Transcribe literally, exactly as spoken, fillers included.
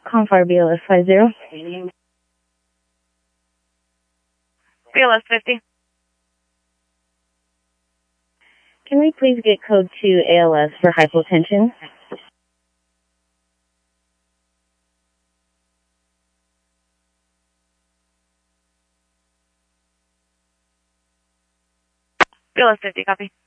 Confire B L S five zero. B L S fifty. Can we please get code two A L S for hypotension? B L S fifty, copy.